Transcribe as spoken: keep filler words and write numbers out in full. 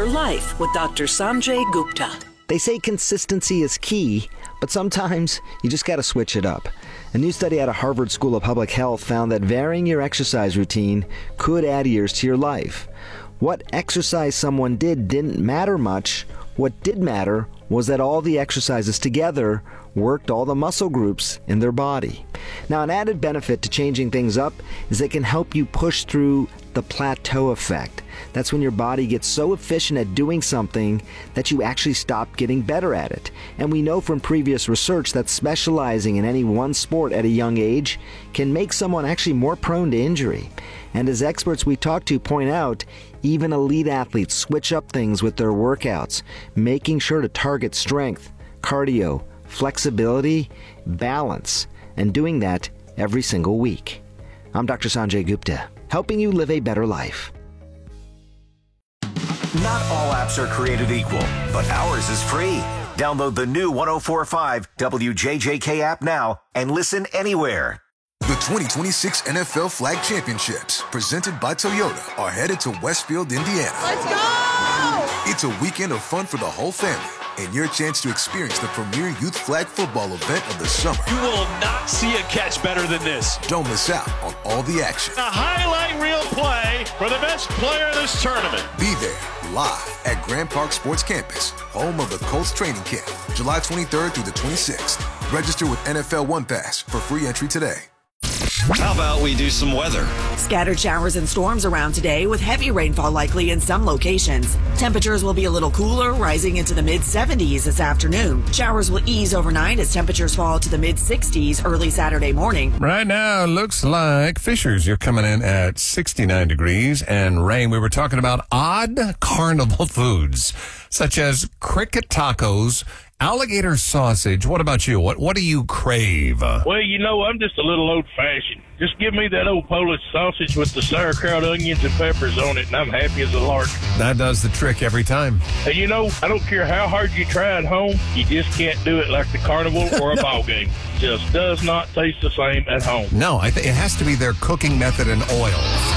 Better Life with Doctor Sanjay Gupta. They say consistency is key, but sometimes you just got to switch it up. A new study out of Harvard School of Public Health found that varying your exercise routine could add years to your life. What exercise someone did didn't matter much. What did matter was that all the exercises together worked all the muscle groups in their body. Now, an added benefit to changing things up is it can help you push through the plateau effect. That's when your body gets so efficient at doing something that you actually stop getting better at it. And we know from previous research that specializing in any one sport at a young age can make someone actually more prone to injury. And as experts we talk to point out, even elite athletes switch up things with their workouts, making sure to target strength, cardio, flexibility, balance, and doing that every single week. I'm Doctor Sanjay Gupta, helping you live a better life. Not all apps are created equal, but ours is free. Download the new one oh four point five W J J K app now and listen anywhere. The twenty twenty-six N F L Flag Championships, presented by Toyota, are headed to Westfield, Indiana. Let's go! It's a weekend of fun for the whole family and your chance to experience the premier youth flag football event of the summer. You will not see a catch better than this. Don't miss out on all the action. A highlight reel play for the best player in this tournament. Be there live at Grand Park Sports Campus, home of the Colts training camp, July twenty-third through the twenty-sixth. Register with N F L One Pass for free entry today. How about we do some weather? Scattered showers and storms around today with heavy rainfall likely in some locations. Temperatures will be a little cooler, rising into the mid seventies this afternoon. Showers will ease overnight as temperatures fall to the mid sixties early Saturday morning. Right now, looks like Fishers, you're coming in at sixty-nine degrees and rain. We were talking about odd carnival foods, such as cricket tacos, alligator sausage. What about you? What what do you crave? Well, you know, I'm just a little old-fashioned. Just give me that old Polish sausage with the sauerkraut, onions, and peppers on it, and I'm happy as a lark. That does the trick every time. And you know, I don't care how hard you try at home, you just can't do it like the carnival or a ball game. Just does not taste the same at home. No, I think it has to be their cooking method and oil.